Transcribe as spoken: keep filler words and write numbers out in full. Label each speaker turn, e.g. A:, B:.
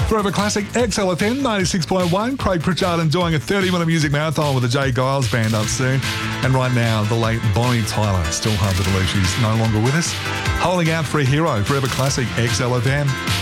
A: Forever Classic X L F M ninety-six point one. Craig Pritchard enjoying a thirty-minute music marathon with the Jay Giles Band up soon. And right now, the late Bonnie Tyler. Still hard to believe she's no longer with us. Holding out for a hero. Forever Classic X L F M.